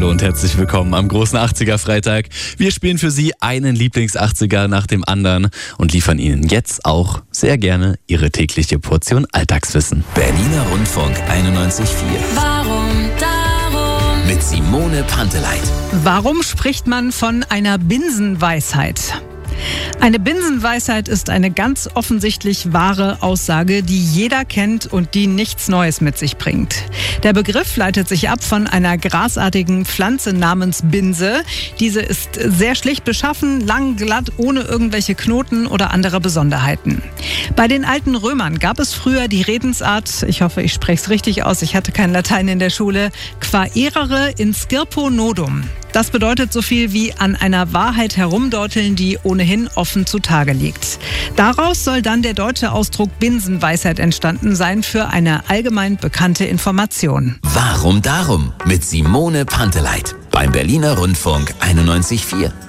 Hallo und herzlich willkommen am großen 80er-Freitag. Wir spielen für Sie einen Lieblings-80er nach dem anderen und liefern Ihnen jetzt auch sehr gerne Ihre tägliche Portion Alltagswissen. Berliner Rundfunk 91.4. Warum darum? Mit Simone Panteleit. Warum spricht man von einer Binsenweisheit? Eine Binsenweisheit ist eine ganz offensichtlich wahre Aussage, die jeder kennt und die nichts Neues mit sich bringt. Der Begriff leitet sich ab von einer grasartigen Pflanze namens Binse. Diese ist sehr schlicht beschaffen, lang, glatt, ohne irgendwelche Knoten oder andere Besonderheiten. Bei den alten Römern gab es früher die Redensart, ich hoffe, ich spreche es richtig aus, ich hatte kein Latein in der Schule, quaerere in scirpo nodum. Das bedeutet so viel wie an einer Wahrheit herumdeuteln, die ohnehin offen zutage liegt. Daraus soll dann der deutsche Ausdruck Binsenweisheit entstanden sein für eine allgemein bekannte Information. Warum darum? Mit Simone Panteleit. Beim Berliner Rundfunk 91.4.